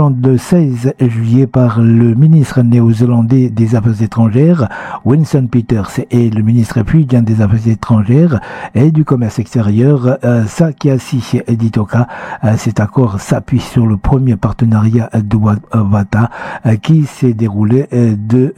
Le 16 juillet par le ministre néo-zélandais des Affaires étrangères, Winston Peters, et le ministre fidjien des Affaires étrangères et du Commerce extérieur, Sakiasi Ditoka. Cet accord s'appuie sur le premier partenariat de Wata qui s'est déroulé de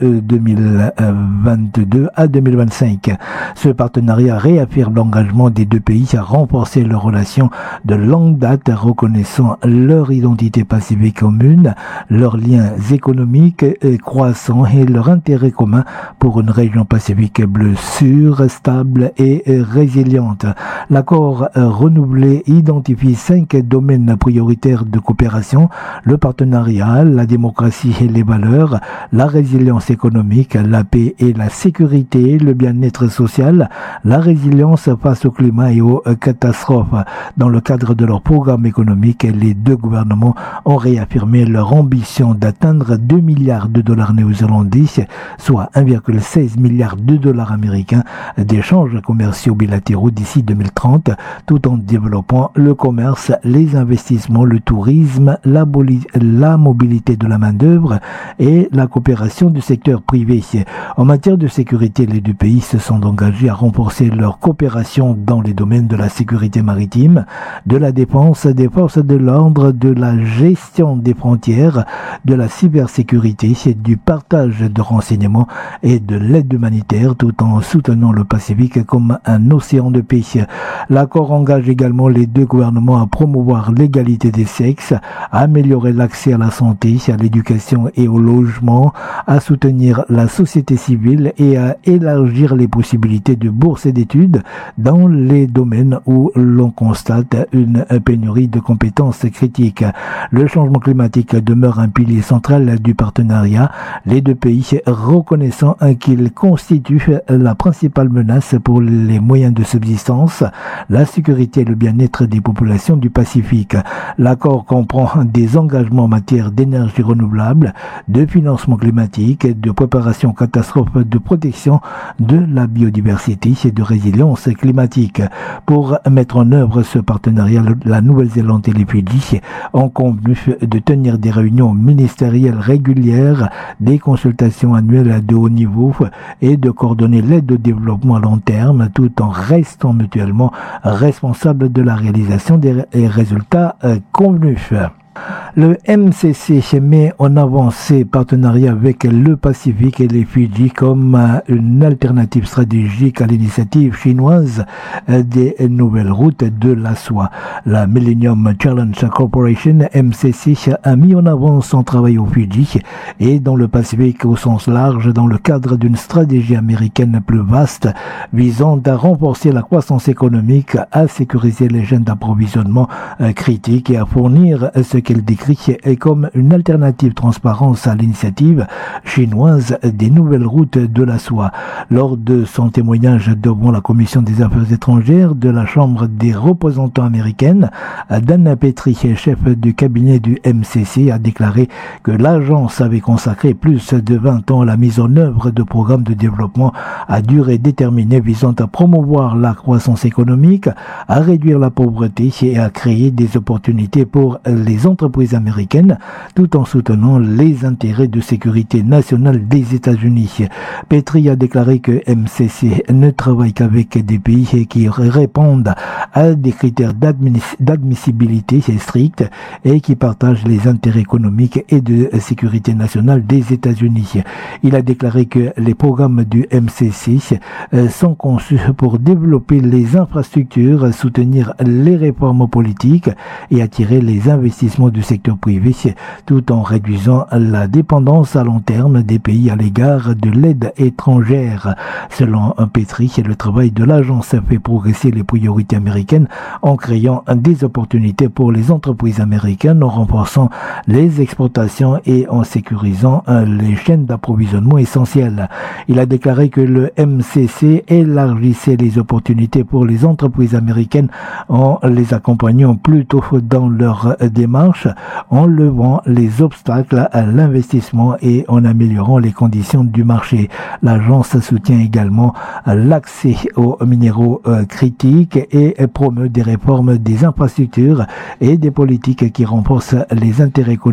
2022 à 2025. Ce partenariat réaffirme l'engagement des deux pays à renforcer leurs relations de longue date, reconnaissant leur identité pacifique commune, leurs liens économiques croissants et leur intérêt commun pour une région pacifique bleue sûre, stable et résiliente. L'accord renouvelé identifie 5 domaines prioritaires de coopération: le partenariat, la démocratie et les valeurs, la résilience économique, la paix et la sécurité, le bien-être social, la résilience face au climat et aux catastrophes. Dans le cadre de leur programme économique, les deux gouvernements ont réaffirmé leur ambition d'atteindre 2 milliards de dollars néo-zélandais, soit 1,16 milliard de dollars américains d'échanges commerciaux bilatéraux d'ici 2030, tout en développant le commerce, les investissements, le tourisme, la mobilité de la main-d'œuvre et la coopération du secteur privé. En matière de sécurité, les deux pays se sont engagés à renforcer leur coopération dans les domaines de la sécurité maritime, de la défense, des forces de l'ordre, de la gestion des frontières, de la cybersécurité, du partage de renseignements et de l'aide humanitaire, tout en soutenant le Pacifique comme un océan de paix. L'accord engage également les deux gouvernements à promouvoir l'égalité des sexes, à améliorer l'accès à la santé, à l'éducation et au logement, à soutenir la société civile et à élargir les possibilités de bourses d'études dans les domaines où l'on constate une pénurie de compétences critiques. Le changement climatique demeure un pilier central du partenariat, les deux pays reconnaissant qu'il constitue la principale menace pour les moyens de subsistance, la sécurité et le bien-être des populations du Pacifique. L'accord comprend des engagements en matière d'énergie renouvelable, de financement climatique, de préparation aux catastrophes, de protection de la biodiversité et de résilience climatique. Pour mettre en œuvre ce partenariat, la Nouvelle-Zélande et les Fidji ont convenu de tenir des réunions ministérielles régulières, des consultations annuelles de haut niveau et de coordonner l'aide au développement à long terme, tout en restant mutuellement responsables de la réalisation des résultats convenus. Le MCC met en avant ses partenariats avec le Pacifique et les Fidji comme une alternative stratégique à l'initiative chinoise des nouvelles routes de la soie. La Millennium Challenge Corporation, MCC, a mis en avant son travail aux Fidji et dans le Pacifique au sens large dans le cadre d'une stratégie américaine plus vaste visant à renforcer la croissance économique, à sécuriser les chaînes d'approvisionnement critiques et à fournir ce qu'elle décrit comme une alternative transparence à l'initiative chinoise des nouvelles routes de la soie. Lors de son témoignage devant la Commission des Affaires étrangères de la Chambre des représentants américaine, Dan Petrie, chef du cabinet du MCC, a déclaré que l'agence avait consacré plus de 20 ans à la mise en œuvre de programmes de développement à durée déterminée visant à promouvoir la croissance économique, à réduire la pauvreté et à créer des opportunités pour les entreprises américaines, tout en soutenant les intérêts de sécurité nationale des États-Unis. Petrie a déclaré que MCC ne travaille qu'avec des pays qui répondent à des critères d'admissibilité stricts et qui partagent les intérêts économiques et de sécurité nationale des États-Unis. Il a déclaré que les programmes du MCC sont conçus pour développer les infrastructures, soutenir les réformes politiques et attirer les investissements du secteur privé, tout en réduisant la dépendance à long terme des pays à l'égard de l'aide étrangère. Selon Petrie, le travail de l'agence fait progresser les priorités américaines en créant des opportunités pour les entreprises américaines, en renforçant les exportations et en sécurisant les chaînes d'approvisionnement essentielles. Il a déclaré que le MCC élargissait les opportunités pour les entreprises américaines en les accompagnant plutôt dans leur démarche, en levant les obstacles à l'investissement et en améliorant les conditions du marché. L'agence soutient également l'accès aux minéraux critiques et promeut des réformes des infrastructures et des politiques qui renforcent les intérêts économiques